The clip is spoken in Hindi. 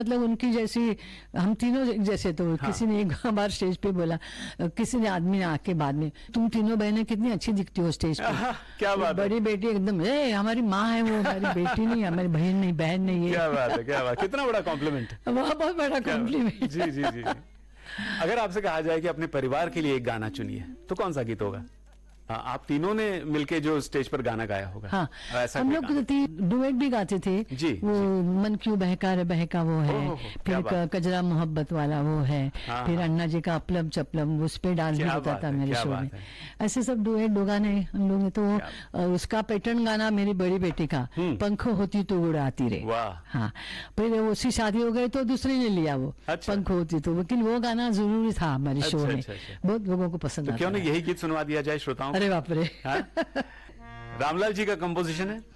मतलब उनकी जैसी हम तीनों एक जैसे। तो हाँ। किसी ने एक बार स्टेज पे बोला, किसी ने आदमी ने आके बाद में, तुम तीनों बहनें कितनी अच्छी दिखती हो स्टेज पे। क्या बात है। बड़ी बेटी एकदम हमारी माँ है वो, हमारी बेटी नहीं, हमारी बहन नहीं, बहन नहीं है। क्या बात है, क्या बात, कितना बड़ा कॉम्प्लीमेंट। बहुत बड़ा कॉम्प्लीमेंट। जी जी जी जी। अगर आपसे कहा जाए कि अपने परिवार के लिए एक गाना चुनिए तो कौन सा गीत होगा? हाँ, आप तीनों ने मिलके जो स्टेज पर गाना गाया होगा। हाँ, ऐसा हम कोई लोग गाना? डुएट भी गाते थे। जी, वो मन क्यों बहका रे बहका वो है, ओहो, क्या फिर बात। कजरा मोहब्बत वाला वो है, हाँ, फिर हाँ। अन्ना जी का अपलम चपलम, उस पे डांस भी क्या होता बात था है, मेरे क्या शो बात में। है। ऐसे सब डुएट दो गाने हम लोग ने। तो उसका पैटर्न गाना मेरी बड़ी बेटी का, पंख होती तो उड़ाती रे। वाह। हाँ, फिर उसकी शादी हो गई तो दूसरे ने लिया वो, अच्छा। पंख होती तो, लेकिन वो गाना जरूरी था हमारे शो में। अच्छा। बहुत लोगों को पसंद तो आता क्यों है। नहीं यही गीत सुनवा दिया जाए श्रोताओं को? अरे बाप रे। हाँ? रामलाल जी का कंपोजिशन है,